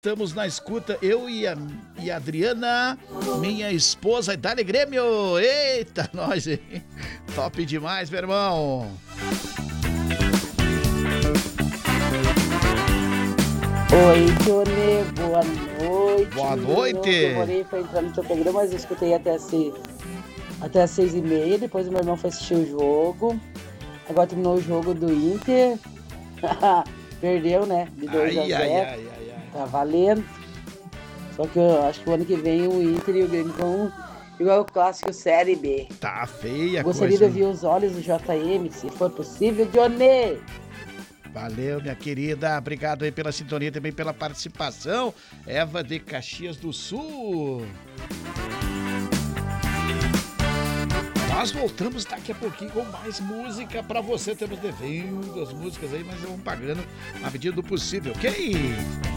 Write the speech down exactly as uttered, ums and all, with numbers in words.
Estamos na escuta, eu e a, e a Adriana, minha esposa, Dale Grêmio. Eita, nós, hein? Top demais, meu irmão. Oi, Tionê, boa noite. Boa noite. Eu demorei para entrar no seu programa, mas eu escutei até as seis, até as seis e meia. Depois o meu irmão foi assistir o jogo. Agora terminou o jogo do Inter. Perdeu, né? De dois a zero. Ai, ai, ai, ai. Tá valendo. Só que eu acho que o ano que vem o Inter e o Grêmio vão igual o clássico Série B. Tá feia a Gostaria coisa. de ouvir os olhos do J M, se for possível. Dionê! Valeu, minha querida. Obrigado aí pela sintonia, também pela participação. Eva de Caxias do Sul. Nós voltamos daqui a pouquinho com mais música pra você. Temos devendo as músicas aí, mas vamos pagando na medida do possível, ok?